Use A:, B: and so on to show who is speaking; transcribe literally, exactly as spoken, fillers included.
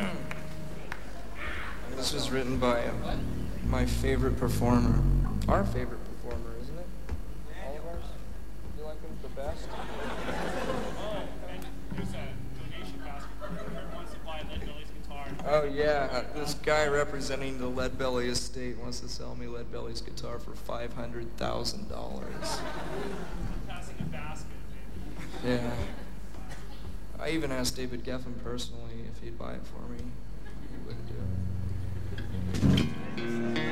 A: This was written by uh, my favorite performer. Our favorite performer, isn't it? All of ours? You like him the best?
B: Oh, and there's a donation basket for whoever wants to buy Lead Belly's guitar.
A: Oh yeah, this guy representing the Lead Belly estate wants to sell me Lead Belly's guitar for five hundred thousand dollars.
B: Passing a basket.
A: Yeah. I even asked David Geffen personally if he'd buy it for me. He wouldn't do it.